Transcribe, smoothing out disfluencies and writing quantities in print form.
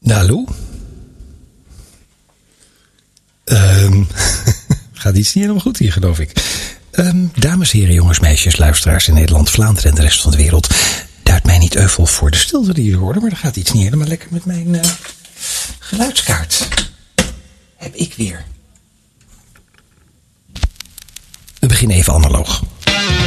Hallo? Gaat iets niet helemaal goed hier, geloof ik. Dames, heren, jongens, meisjes, luisteraars in Nederland, Vlaanderen en de rest van de wereld. Duidt mij niet euvel voor de stilte die jullie horen, maar er gaat iets niet helemaal lekker met mijn geluidskaart. Heb ik weer. We beginnen even analoog.